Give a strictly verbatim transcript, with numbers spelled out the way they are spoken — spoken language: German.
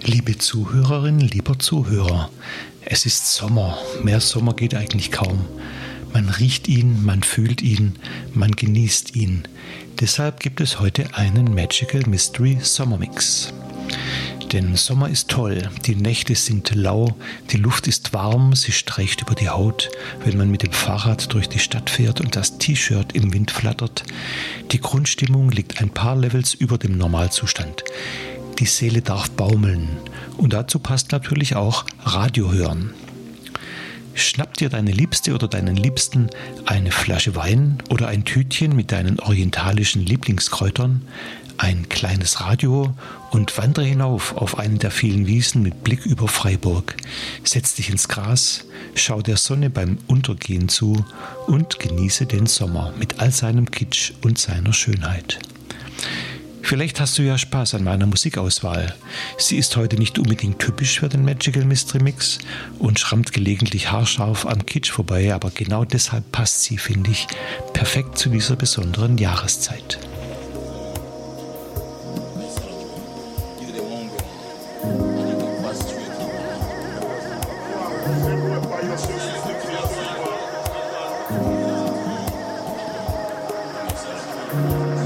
Liebe Zuhörerin, lieber Zuhörer, es ist Sommer. Mehr Sommer geht eigentlich kaum. Man riecht ihn, man fühlt ihn, man genießt ihn. Deshalb gibt es heute einen Magical Mystery Sommermix. Denn Sommer ist toll, die Nächte sind lau, die Luft ist warm, sie streicht über die Haut, wenn man mit dem Fahrrad durch die Stadt fährt und das T-Shirt im Wind flattert. Die Grundstimmung liegt ein paar Levels über dem Normalzustand. Die Seele darf baumeln und dazu passt natürlich auch Radio hören. Schnapp dir deine Liebste oder deinen Liebsten eine Flasche Wein oder ein Tütchen mit deinen orientalischen Lieblingskräutern, ein kleines Radio und wandere hinauf auf einen der vielen Wiesen mit Blick über Freiburg. Setz dich ins Gras, schau der Sonne beim Untergehen zu und genieße den Sommer mit all seinem Kitsch und seiner Schönheit. Vielleicht hast du ja Spaß an meiner Musikauswahl. Sie ist heute nicht unbedingt typisch für den Magical Mystery Mix und schrammt gelegentlich haarscharf am Kitsch vorbei, aber genau deshalb passt sie, finde ich, perfekt zu dieser besonderen Jahreszeit. Thank you.